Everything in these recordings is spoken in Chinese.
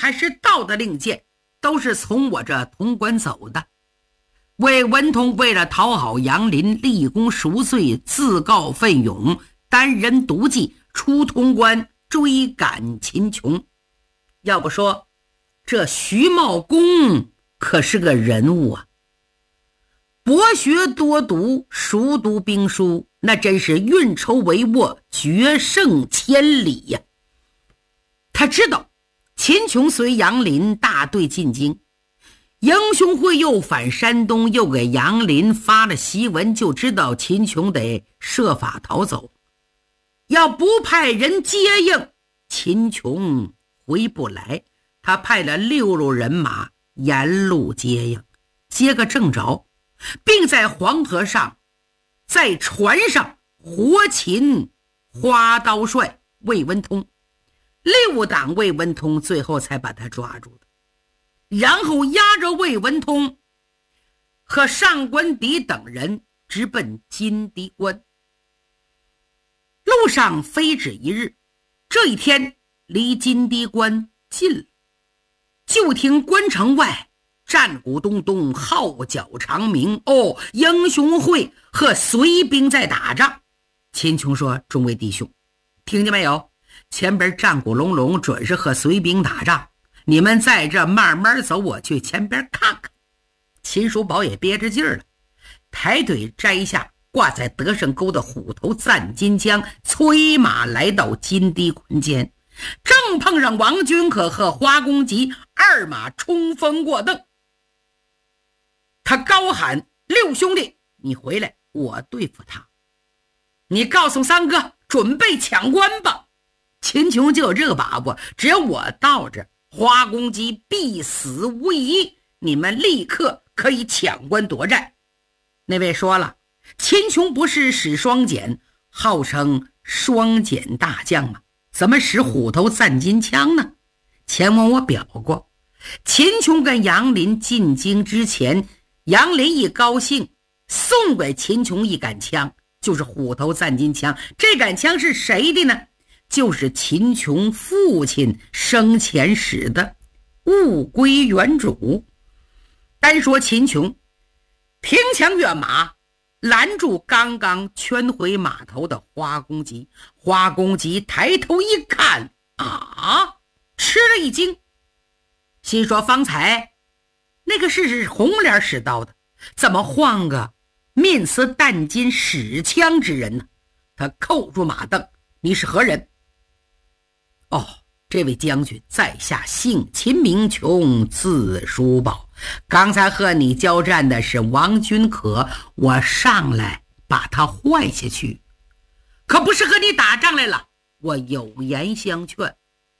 还是盗的令箭，都是从我这潼关走的。魏文通为了讨好杨林，立功赎罪，自告奋勇，单人独骑出潼关追赶秦琼。要不说这徐茂公可是个人物啊，博学多读，熟读兵书，那真是运筹帷幄，决胜千里呀。他知道秦琼随杨林大队进京，英雄会又返山东，又给杨林发了檄文，就知道秦琼得设法逃走。要不派人接应，秦琼回不来。他派了6路人马沿路接应，接个正着，并在黄河上在船上活擒花刀帅魏文通。6党魏文通，最后才把他抓住的。然后押着魏文通和上官迪等人直奔金堤关。路上非止一日，这一天离金堤关近了。就听关城外战鼓咚咚，号角长鸣，英雄会和隋兵在打仗。秦琼说：众位弟兄，听见没有？前边战鼓隆隆，准是和隋兵打仗，你们在这慢慢走，我去前边看看。秦叔宝也憋着劲儿了，抬腿摘下挂在德胜沟的虎头赞金枪，催马来到金堤关前，正碰上王君可和花公吉2马冲锋过邓。他高喊：六兄弟，你回来，我对付他。你告诉三哥准备抢关吧。秦琼就有这个把握，只要我到这，花公吉必死无疑，你们立刻可以抢关夺寨。那位说了，秦琼不是使双锏，号称双锏大将吗？怎么使虎头赞金枪呢？前文我表过，秦琼跟杨林进京之前，杨林一高兴送给秦琼一杆枪，就是虎头赞金枪。这杆枪是谁的呢？就是秦琼父亲生前使的，物归原主。单说秦琼停枪跃马，拦住刚刚圈回马头的花公吉。花公吉抬头一看，吃了一惊，心说方才那个是红脸使刀的，怎么换个面似淡金使枪之人呢？他扣住马镫，你是何人？这位将军在下姓秦名琼，字叔宝，刚才和你交战的是王君可，我上来把他换下去，可不是和你打仗来了，我有言相劝。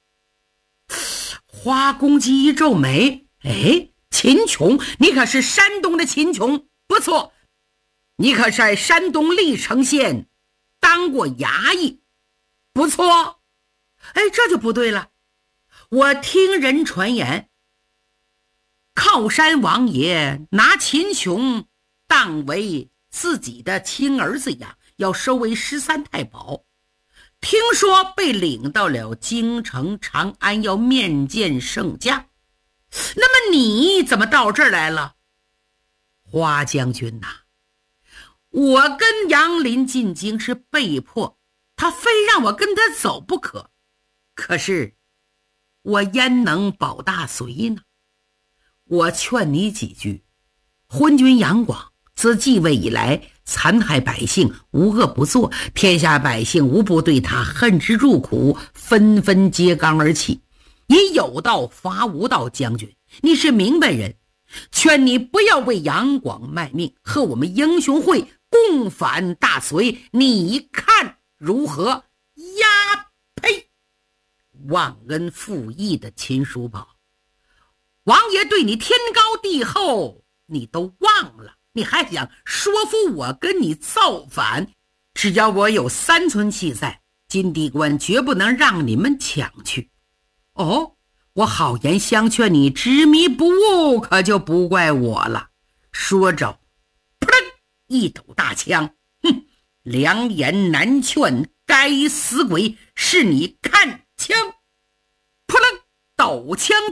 花公鸡一皱眉，秦琼，你可是山东的秦琼？不错，你可是在山东历城县当过衙役？不错。这就不对了，我听人传言，靠山王爷拿秦琼当为自己的亲儿子呀，要收为13太保，听说被领到了京城长安，要面见圣驾。那么你怎么到这儿来了？花将军呐，我跟杨林进京是被迫，他非让我跟他走不可，可是我焉能保大隋呢？我劝你几句，昏君杨广自继位以来，残害百姓，无恶不作，天下百姓无不对他恨之入骨，纷纷揭竿而起。你有道伐无道，将军，你是明白人，劝你不要为杨广卖命，和我们英雄会共反大隋，你看如何？呸！忘恩负义的秦叔宝，王爷对你天高地厚，你都忘了，你还想说服我跟你造反？只要我有3寸气在，金地关绝不能让你们抢去。我好言相劝你执迷不悟，可就不怪我了。说着噗一抖大枪，良言难劝，该死鬼，是你看枪，噗抖枪